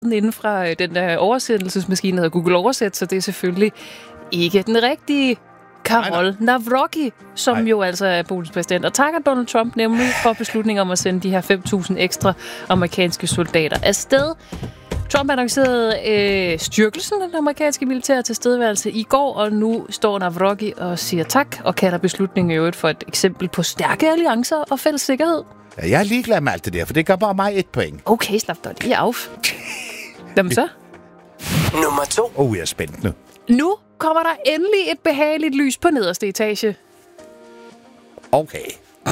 inden fra den der oversættelsesmaskine, der hedder Google Oversæt, så det er selvfølgelig ikke den rigtige Karol Nawrocki, som jo altså er Polens præsident, og takker Donald Trump nemlig for beslutningen om at sende de her 5.000 ekstra amerikanske soldater afsted. Trump annoncerede styrkelsen af den amerikanske militære tilstedeværelse i går, og nu står Nawrocki og siger tak, og kalder beslutningen i øvrigt for et eksempel på stærke alliancer og fælles sikkerhed. Ja, jeg er ligeglad med alt det der, for det gør bare mig 1 point. Okay, slap dig lige af. Jamen så. Nummer 2. Jeg er spændt nu. Nu kommer der endelig et behageligt lys på nederste etage. Okay.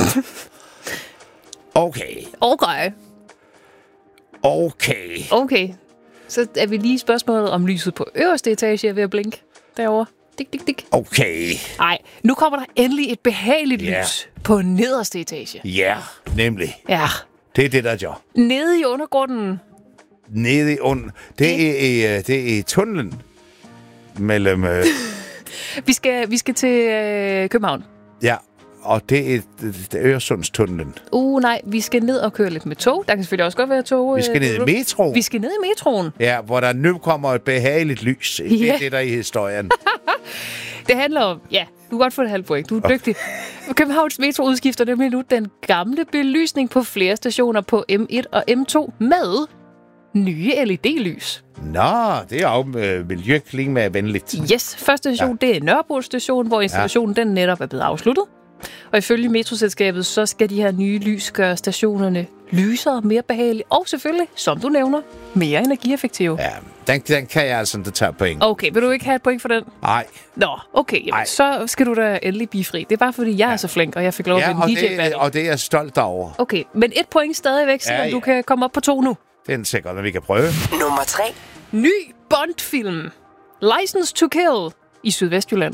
Okay. Så er vi lige i spørgsmålet om lyset på øverste etage er ved at blinke derovre. Dik. Okay. Nej, nu kommer der endelig et behageligt lys på nederste etage. Ja, nemlig. Ja. Det er det, der gør. Nede i undergrunden. Nede i under. Det er tunnelen mellem... Vi skal til København. Ja, og det er Øresundstunnelen. Nej, vi skal ned og køre lidt med tog. Der kan selvfølgelig også godt være tog. Vi skal ned i metroen. Vi skal ned i metroen. Ja, hvor der nu kommer et behageligt lys. Det er det, der er i historien. Det handler om... Ja, du kan godt få et halvt point. Du er dygtig. Københavns Metro udskifter nemlig nu den gamle belysning på flere stationer på M1 og M2 med nye LED-lys. Nå, det er jo miljøklimavenligt. Yes, første station, det er Nørrebro station, hvor installationen den netop er blevet afsluttet. Og ifølge metroselskabet, så skal de her nye lys gøre stationerne lysere, mere behagelige, og selvfølgelig, som du nævner, mere energieffektive. Ja, den kan jeg altså ikke tage point. Okay, vil du ikke have et point for den? Nej. Nå, okay, jamen, så skal du da endelig blive fri. Det er bare fordi, jeg er så flink, og jeg fik lov at vinde DJ-battle. Og det er jeg stolt over. Okay, men 1 point stadigvæk, selvom du kan komme op på 2 nu. Det er sikkert, at vi kan prøve. Nummer 3. Ny Bond-film. License to Kill i Sydvestjylland.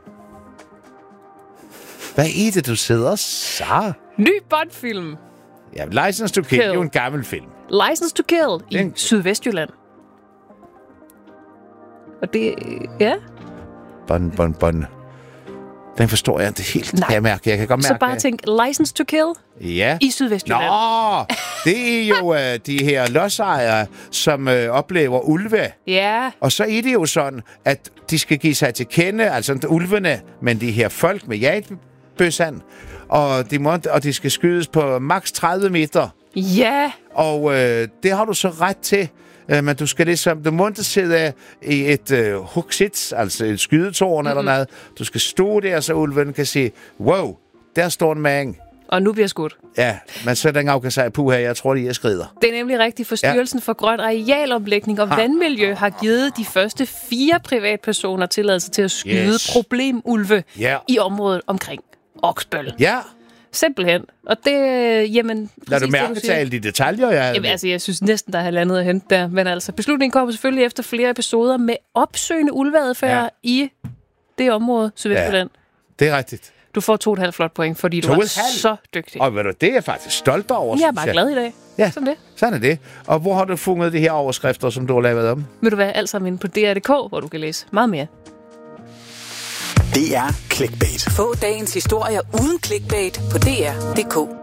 Hvad er det, du sidder og siger? Ny Bond-film. Ja, License to Kill er jo en gammel film. License to Kill i Sydvestjylland. Og det... Ja? Bond. Den forstår jeg ikke helt. Nej. Jeg kan godt mærke. Så bare tænk License to Kill i Sydvestjylland. Nå, det er jo de her lodsejere, som oplever ulve. Ja. Og så er det jo sådan, at de skal give sig til kende, altså ikke ulvene, men de her folk med jagtbøssan, og de skal skydes på maks 30 meter. Ja. Og det har du så ret til. Men du må ikke sidde i et huksits, altså et skydetårn eller noget. Du skal stå der, så ulven kan sige, wow, der står en mand. Og nu bliver skudt. Ja, men så den kan sige, puha, jeg tror, de er skrider. Det er nemlig rigtigt, for Styrelsen for Grøn Arealomlægning og Vandmiljø har givet de første 4 privatpersoner tilladelse til at skyde problemulve i området omkring Oksbøl. Ja. Simpelthen. Og det, jamen... Lad du mærke til alle de detaljer, jeg jamen, altså, jeg synes næsten, der er halvandet at hente der. Men altså, beslutningen kommer selvfølgelig efter flere episoder med opsøgende ulveadfærd i det område, Sydvestjylland. Ja, det er rigtigt. Du får 2,5 flot point, fordi du er så dygtig. Og ved du, det er jeg faktisk stolt over. Jeg er bare glad i dag. Ja, sådan er det. Og hvor har du fundet de her overskrifter, som du har lavet om? Vil du være alt sammen inde på DR.dk, hvor du kan læse meget mere. Det er Clickbait. Få dagens historier uden clickbait på DR.dk.